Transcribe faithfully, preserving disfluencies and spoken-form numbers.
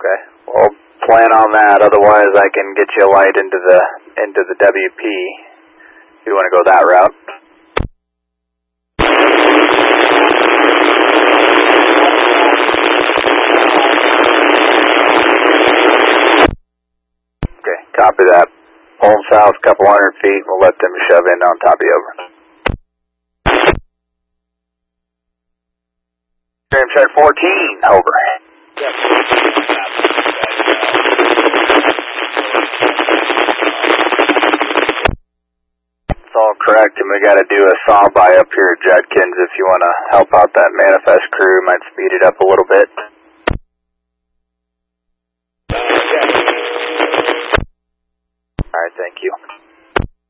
Okay. Well, plan on that. Otherwise, I can get you a light into the into the W P. If you want to go that route. Okay. Copy that. Pulling south, a couple hundred feet. We'll let them shove in on top of you. Over. Check fourteen. Over. Yes. It's all correct, and we got to do a saw by up here at Judkins if you want to help out that manifest crew. Might speed it up a little bit. All right, thank you.